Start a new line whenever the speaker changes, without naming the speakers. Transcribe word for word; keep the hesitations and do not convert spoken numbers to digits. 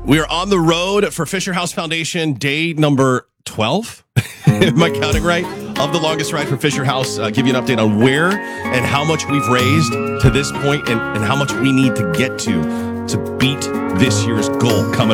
We are on the road for Fisher House Foundation, day number twelve. Am I counting right? Of the longest ride for Fisher House. Uh, give you an update on where and how much we've raised to this point and, and how much we need to get to to beat this year's goal coming up.